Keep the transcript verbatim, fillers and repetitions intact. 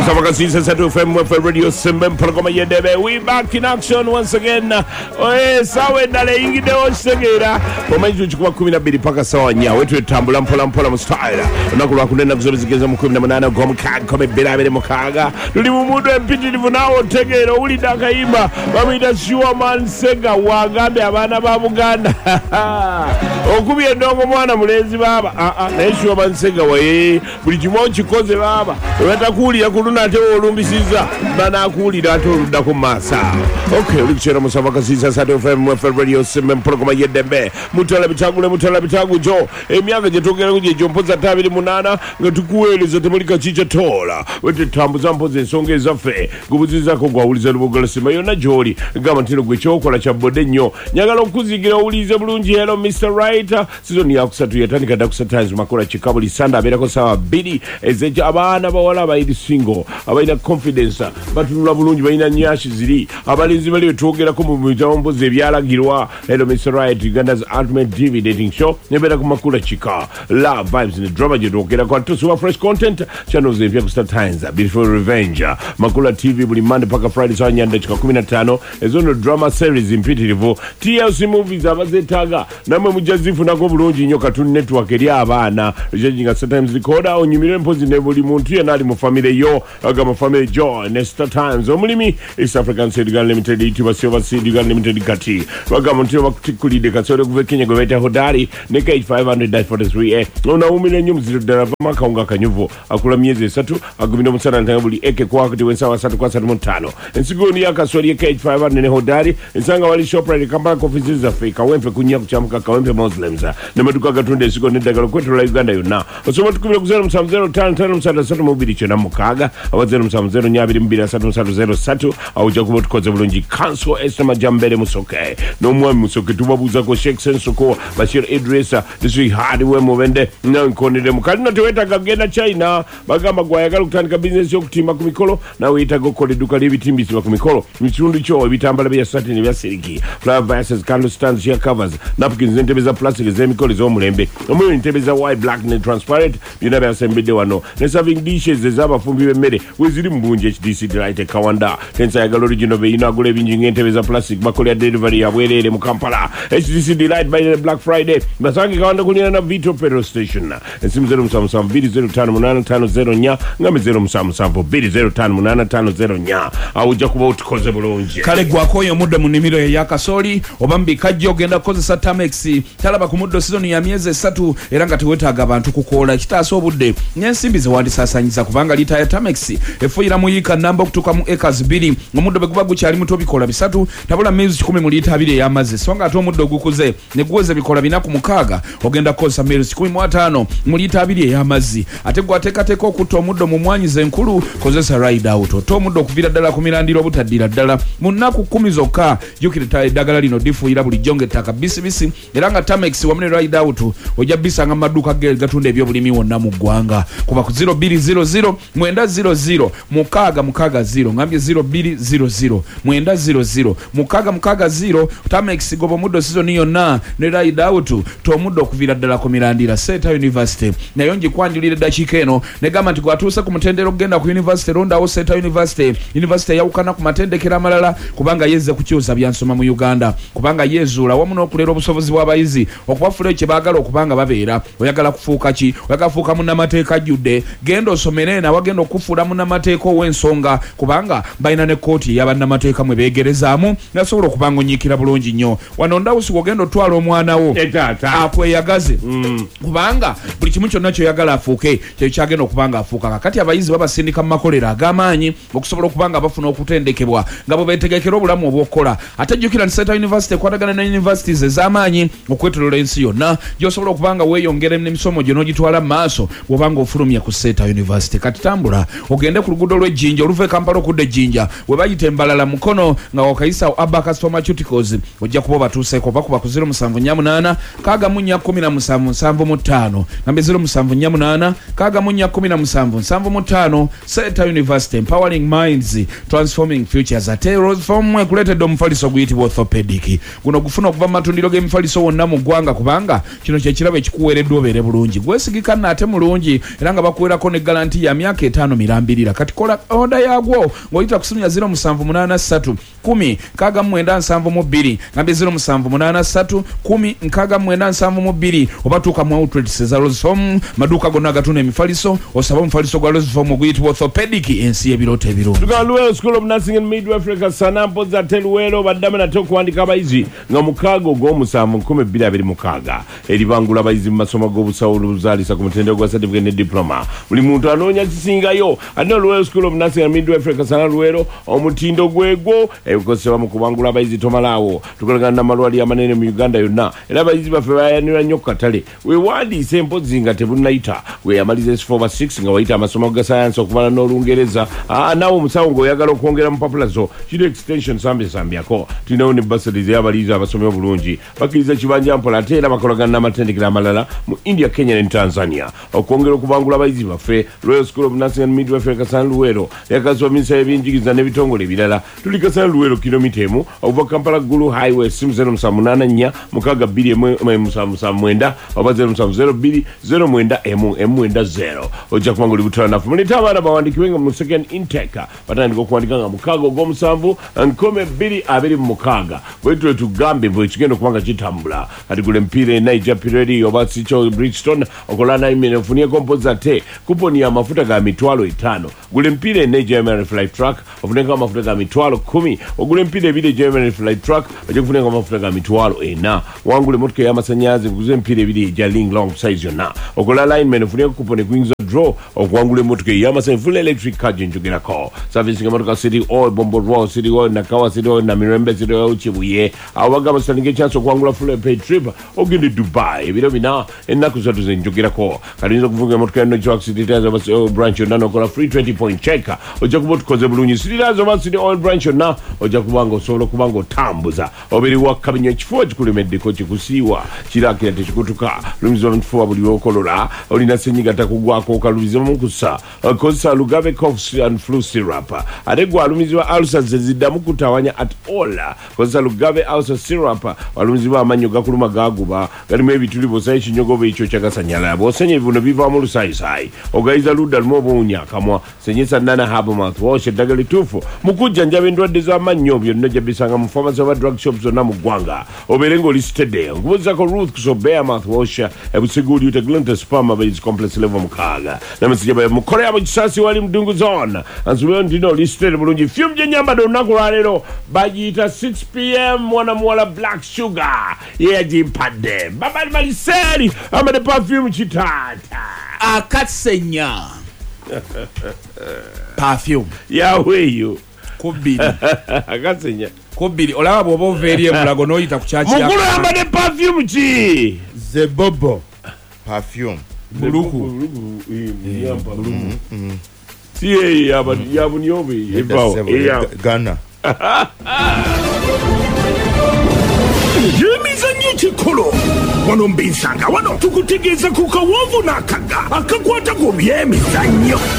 Musabakasi Sato F M for Radio Simbem Prokoma Yedebe. We back in action once again. Oe sawe ndale ingide osegera. Pomaizu chukua kumi na mbili paka sawa nya. Wetu tambula mpola mpola mstyle. Nakula kunena kuzobe zigeza mu kumi na munane gomu kaga kome bila bile mukaga. Luli mumudu empiti lifunao tegero uli dakaima. Mamida sure man sega wagambe abana babu Uganda. Okubi endongo mwana mulezi baba. Ah ah na sure man sega wae. Buli chimochi koze baba. Weta kuli ya kuluna ate olumbisiza. Bana kuli da to da ku masa. Okay, ulichera Musabakasi Sato F M for Radio Simbem Prokoma Yedebe. Mutala bitagule mutala bitagu jo. Emyaka je togera kuje jompoza tabiri munana ngatukuweleza temulika chicha tola. Wete tambuza mpoze ensonga ezaffe. Gubuziza ko gwawuliza lubogala sima yona joli. Gama ntino gwe chokola cha bode nnyo. Nyagala okuzigira ulize bulungi hello mister Writer. Season ya kusatu yatandika da kusatimes makola chikabuli sanda aberako sawa bidi ezeja abana bawala bayidi single abaina confidence batulula bulungi baina nyashi ziri abalinzi bali twogera ko mu bitambo ze byalagirwa hello mister Right Uganda's ultimate T V dating show nebera ku makula chika love vibes and drama je twogera ko tusuwa fresh content channels ze bya Star Times Beautiful Revenge makula T V buli Monday paka Friday saa nyanda chika kumi na tano ezono drama series impitirivu T L C movies abazetaga namwe mujazifu nako bulungi nyo Cartoon Network eri abana judging Star Times recorder onyimire mpozi ne buli muntu ye nali mu family yo aga mu family jo Star Times omulimi East African Seed Gun Limited itiba Silver Seed Gun Limited kati baga muntu bakulikulide kasore kuve Kenya go beta hodari ne K five hundred forty-three A ona umile nyu mziro darava makaunga kanyuvo akula miezi esatu agumino musana ntangabuli eke kwa kati wensa wasatu kwa satu mutano ensigoni yakasori K five hundred ne hodari ensanga wali shoprite kamba offices za fake wempe kunya kuchamuka kawempe Muslims ne maduka gatunde ensigoni ndagalo kwetu la Uganda yona osoma tukubira kuzera musamu zero tano tano musata satu mubiri chena mukaga abazero musamu zero nyabiri mbira satu musatu zero satu au jakubo tukoze bulungi Council Esther Majambere musoke no mwami musoke tubabuza ko Sheikh Sensuko Bashir Idrisa district hard we mubende na nkonere mukalina teweta kagenda China bagamba gwayagala kutandika business yo kutimba ku mikolo na wita gokole duka libitimbisi ku mikolo mitundu cyo bitambala bya satin bya siriki flower vases candle stands ya covers napkins ntebeza plastic ze mikolo zo mulembe omwe ntebeza white black and transparent binabe asembede wano ne serving dishes zaba fumbi bemere weziri mbunje H D C delight kawanda tensa ya galori jino be inagule binji ntebeza plastic bakole ya delivery ya bwerere mu Kampala H D C delight by the Black Friday basangi kawanda kulina na Vito Petrol Station esimu zero musamu samu bidi zero tano munana tano zero nya ngame zero musamu samu bidi zero tano munana tano zero nya auja kuba utukoze bulungi kale gwakoyo mudde mu nimiro ya kasoli obambi kajjo genda kozesa Tamex talaba ku muddo season ya miezi esatu era nga tewetaaga abantu kukola kitaso obudde nyensimbi ze wandisasanyiza kubanga lita ya Tamex efuira muyika namba okutuka mu acres biri omuddo beguba gukyali muto bikola bisatu tabula miezi kumi mu lita abiri yamaze songa ato omuddo gukuze ne guweze bikola binaku mukaga ogenda kozesa miezi kumi mu atano mu lita abiri yamazi ate gwateekateeka okutta omuddo mu mwanyize enkulu kozesa ride out oto omuddo okuvira ddala ku mirandiro obutaddira ddala mu nnaku kumi zokka jjukira eddagala lino difuuyira buli jonge ettaka bisibisi era nga Tamex wamu ne ride out ojja bisanga mu maduuka gatunda ebyobulimi wonna mu ggwanga kuba ku zero two zero zero mwenda zero zero mukaga mukaga zero ngambye zero two zero zero mwenda zero zero mukaga mukaga zero Tamex gobo muddo season yonna ne ride out to muddo okuvira ddala ku mirandira Seta University nayo nji kwanjulira dakiika eno ne gamba nti gwatuuse ku mutendero ogenda ku University rondawo Seta University University yawukana ku matendekero amalala kubanga yezze kukyusa byansoma mu Uganda kubanga yezuula wamu n'okulera obusobozi bw'abayizi okubafula kye baagala okubanga babeera oyagala kufuuka ki oyagala kufuuka munnamateeka ajjudde genda osomere na wagenda okufuula munnamateeka ow'ensonga kubanga balina ne kooti y'abannamateeka mwe beegerezaamu nasobola okubanga onyiikira bulungi nnyo wano ndawusi wogenda otwala omwana wo akweyagaze mm. kubanga buli kimu kyonna kyoyagala afuuke kyo kyagenda okubanga afuuka kakati abayizi babasindika mu makolero ag'amaanyi okusobola okubanga bafuna okutendekebwa nga bwe beetegekera obulamu obw'okukola ate jjukira nti Seta University ekwatagana ne universities ez'amaanyi okwetolola ensi yonna gy'osobola okubanga weeyongera n'emisomo gyo n'ogitwala mu maaso bw'obanga ofulumya ku Seta University kati tambula ogende ku luguudo lw'Ejjinja oluva e Kampala okudda Ejjinja we bayita embalala mukono nga wakayisa Abacus Pharmaceuticals ojja kuba batuuseeko bakuba ku zero musanvu nnya munaana kaaga mu nnya kumi na musanvu nsanvu mu ttaano nambe zero musanvu nnya munaana kaaga mu nnya kumi na musanvu nsanvu mu ttaano Seta University empowering minds transforming futures ate reform ekuleetedde omufaliso guyitibwa orthopedic guno gufuna okuva mu matundiro g'emifaliso wonna mu ggwanga kubanga kino kyekirabo ekikuweereddwa obeere bulungi gwesigika nate mulungi era nga bakuweerako ne garanti ya myaka etaano birambirira kati kola onda yagwo ng'oyita kusumya zero musanvu munana ssatu kumi nkaaga mwenda nsanvu mu bbiri ngambye zero musanvu munana ssatu kumi nkaaga mwenda nsanvu mu bbiri oba tuuka mu outlets eza Rosefom maduuka gonna agatunda emifaliso osaba omufaliso gwa Rosefom oguyitibwa orthopedic ensi y'ebirooto ebirungi tugala Luweero School of Nursing and Midwifery sanampoza ate Luweero baddame nate okuwandika abayizi nga mukaaga ogw'omusanvu nkumi bbiri abiri mukaaga eribangula abayizi mu masomo g'obusawo oluzaalisa ku mutendera gwa certificate ne diploma buli muntu anoonya kisingayo ate Luweero School of Nursing and Midwifery Kasana Luweero omutindo gwegwo ebikozesebwa mu kubangula abayizi tomalaawo tukolagana n'amalwaliro amanene mu Uganda yonna era abayizi baffe bayanira nnyo ku katale weewandiise empozi nga tebunnayita weeyamaliza S four over six nga wayita amasomo ga sayansi okubala n'olungereza naawe omusawo ng'oyagala okwongera mu papula zo kiri extension sambe sambyako tulinawo ne bursaries y'abayizi abasomye obulungi bakkiriza kibanja mpola ate era bakolagana n'amatendekero amalala mu India, Kenya ne Tanzania okwongera okubangula abayizi baffe Royal School of Nursing and Midwifery Kasana Luweero yakazibwa minisita y'ebyenjigiriza n'ebitongole ebirala tuli Kasana Luweero kilomita emu okuva Kampala Gulu Highway simu zero musanvu munaana nnya mukaaga bbiri emu musanvu musanvu mwenda oba zero musanvu zero bbiri zero mwenda emu emu mwenda zero ojja kubangula butanafu muleta abaana bawandikiwe nga mu second intake batandika okuwandika nga mukaaga ogw'omusanvu nkumi bbiri abiri mu mukaaga bwetule tugambe bwe kigenda okubanga kitambula kati gula empiira enaija pireri oba sikyo Bridgestone okola naimene ofunieko mpozi ate kuponi ya mafuta ga mitwalo etaano gula empiira enaija Emery Flight Truck ofuneko amafuta ga mitwalo kumi ogula empiira ebiri Emery Flight Truck ojja kufuneko amafuta ga mitwalo ena wangula emotoka y'amasannyalaze nguze empiira ebiri eja Ling Long size yonna okola lineman ofuneko kuponi kuyinza draw okuwangula emotoka y'amasannyalaze full electric car gyenjogerako servicing emotoka City Oil Bombo Road City Oil Nakawa City Oil na Mirembe City Oil Kibuye awagamba standing chance okuwangula full paid trip ogende Dubai ebiro bina ennaku zatu zenjogerako kalinza okuvuga emotoka ya Nojo City Tires oba branch yonna nokola free twenty point check ojja kuba otukoze bulungi City Tires oba City Oil branch yonna ojja kubanga osobola okubanga otambuza obiri wa kabinyo ekifuba kikulemeddeko kikusiiwa kirakira tekikutuka lumizibwa mu kifuba buli lwokolola olina senyiga takugwako okalumizibwa mu kusa kozesa Lugave cough and flu syrup ate gwe alumizibwa ulcers zeziddamu kutawanya at all kozesa Lugave ulcer syrup alumizibwa amannyo gakuluma gaguba galimu ebituli bwosayo ekinyogoba ekyo kyagasanyala bwosenya ebivuno bivaamu olusayisayi ogayiza ludda lumu obuwunya akamwa senyesa nana herbal mouthwash eddagala ettuufu mu kujjanjaba endwadde z'amannyo byonna ojja bisanga mu pharmacy oba drug shop zonna mu ggwanga obeere ng'olisitedde nkubuzako Ruth Kusobea mouthwash ebusiguli uteglante spam abayizi complex level mukaaga namasijaba mukole yabo kisasi wali mudungu zone ansubeyo ndina olisitedde bulungi fyum gye nyambadde olunaku lwaleero bagiyita six p m wana muwala Black Sugar yeyagimpadde babali maliseri amade perfume kitata akasenya perfume yaweeyo kubiri akasenya kubiri olaba bw'oba oveeri emulago n'oyita ku kyaki mukulu amade perfume ki Zebobo perfume buluku si eyo yabunyobe evawo Ghana emizannyo kikolo wano mbinsanga wano tukutegeeza ku kawovu n'akaga akakwata ku by'emizannyo